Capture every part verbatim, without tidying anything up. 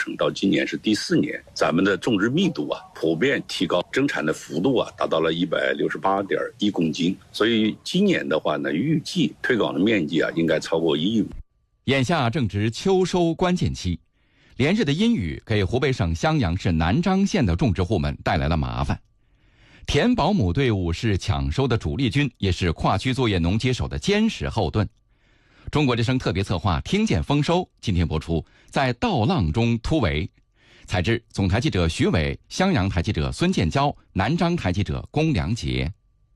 程到今年是第四年，咱们的种植密度啊普遍提高，增产的幅度啊达到了一百六十八点一公斤，所以今年的话呢，预计推广的面积啊应该超过一亿亩。 眼下正值秋收关键期，连日的阴雨给湖北省襄阳市南漳县的种植户们带来了麻烦。田保姆队伍是抢收的主力军，也是跨区作业农机手的坚实后盾。中国之声特别策划《听见丰收》今天播出，在稻浪中突围。采制总台记者徐伟，襄阳台记者孙建交，南漳台记者龚良杰。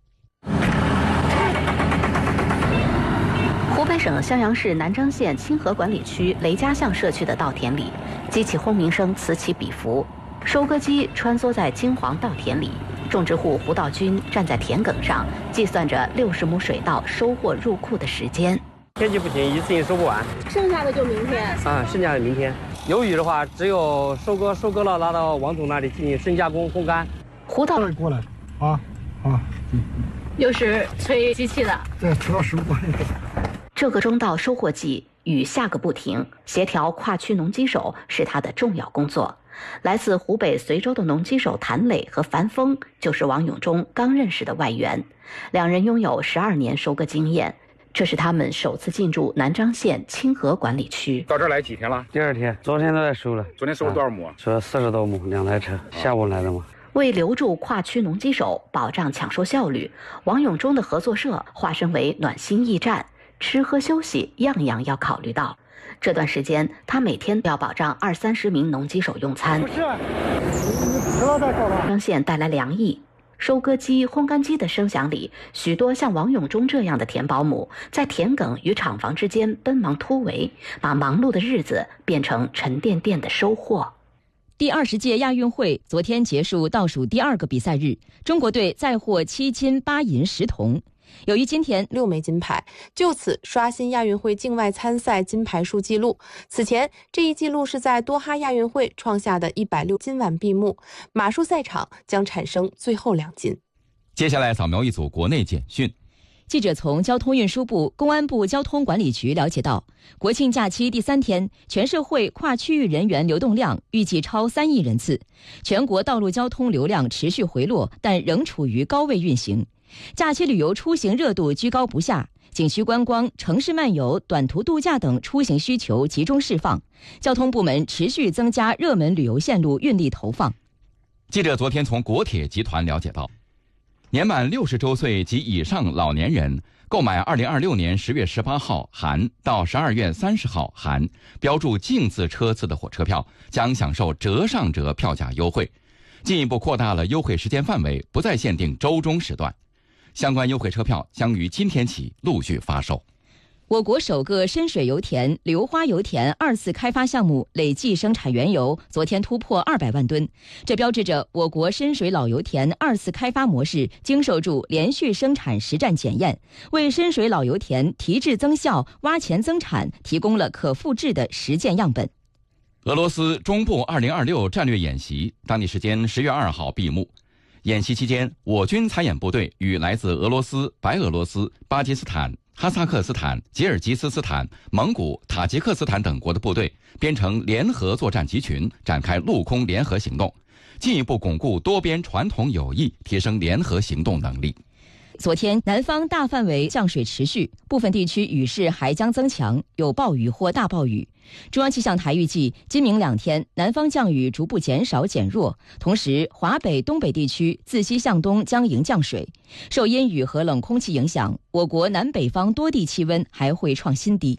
湖北省襄阳市南漳县清河管理区雷家巷社区的稻田里，机器轰鸣声此起彼伏，收割机穿梭在金黄稻田里，种植户胡道军站在田埂上，计算着六十亩水稻收获入库的时间。 天气不行，一次性收不完， 剩下的就明天啊，剩下的明天。有雨的话，只有收割，收割了拿到王总那里进行深加工、烘干。 胡道过来，啊啊， 嗯，又是吹机器的， 对，吹到十五公里。 这个中稻收获季，雨下个不停，协调跨区农机手是他的重要工作。来自湖北随州的农机手谭磊和樊峰就是王永忠刚认识的外援，两人拥有十二年收割经验。这是他们首次进驻南漳县清河管理区。 到这儿来几天了？ 第二天，昨天都在收了。 昨天收了多少亩啊？ 收了四十多亩，两台车，下午来的嘛。 为留住跨区农机手，保障抢收效率，王永忠的合作社化身为暖心驿站，吃喝休息样样要考虑到。这段时间，他每天要保障二三十名农机手用餐。 不是，你不要再搞了。 漳县带来凉意。收割机、烘干机的声响里，许多像王永忠这样的田保姆在田埂与厂房之间奔忙突围，把忙碌的日子变成沉甸甸的收获。 第二十届亚运会昨天结束倒数第二个比赛日，中国队再获七金八银十铜。由于今天六枚金牌，就此刷新亚运会境外参赛金牌数纪录。此前这一纪录是在多哈亚运会创下的一百六今晚闭幕，马术赛场将产生最后两金。 接下来扫描一组国内简讯。 记者从交通运输部、公安部交通管理局了解到，国庆假期第三天，全社会跨区域人员流动量预计超三亿人次，全国道路交通流量持续回落，但仍处于高位运行。假期旅游出行热度居高不下，景区观光、城市漫游、短途度假等出行需求集中释放，交通部门持续增加热门旅游线路运力投放。 记者昨天从国铁集团了解到，年满六十周岁及以上老年人购买二零二六年十月十八号含到十二月三十号含标注净字车次的火车票，将享受折上折票价优惠，进一步扩大了优惠时间范围，不再限定周中时段。相关优惠车票将于今天起陆续发售。 我国首个深水油田硫花油田二次开发项目累计生产原油昨天突破二百万吨，这标志着我国深水老油田二次开发模式经受住连续生产实战检验，为深水老油田提质增效、挖潜增产提供了可复制的实践样本。 俄罗斯中部二零二六战略演习当地时间十月二号闭幕。演习期间，我军参演部队与来自俄罗斯、白俄罗斯、巴基斯坦、哈萨克斯坦、吉尔吉斯斯坦、蒙古、塔吉克斯坦等国的部队编成联合作战集群，展开陆空联合行动，进一步巩固多边传统友谊，提升联合行动能力。 昨天，南方大范围降水持续，部分地区雨势还将增强，有暴雨或大暴雨。中央气象台预计，今明两天南方降雨逐步减少减弱，同时华北、东北地区自西向东将迎降水。受阴雨和冷空气影响，我国南北方多地气温还会创新低。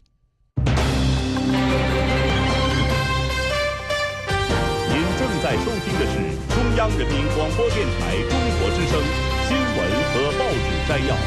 您正在收听的是中央人民广播电台中国之声新闻和报纸摘要。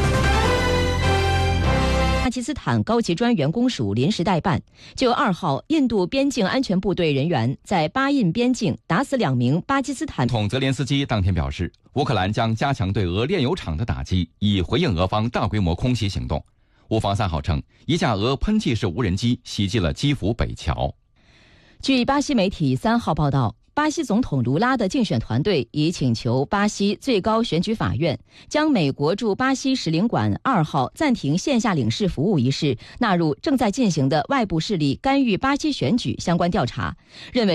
巴基斯坦高级专员公署临时代办，就二号，印度边境安全部队人员在巴印边境打死两名巴基斯坦。 统泽连斯基当天表示，乌克兰将加强对俄炼油厂的打击，以回应俄方大规模空袭行动。乌方三号称，一架俄喷气式无人机袭击了基辅北桥。 据巴西媒体三号报道，巴西总统卢拉的竞选团队已请求巴西最高选举法院将美国驻巴西使领馆二号暂停线下领事服务一事纳入正在进行的外部势力干预巴西选举相关调查，认为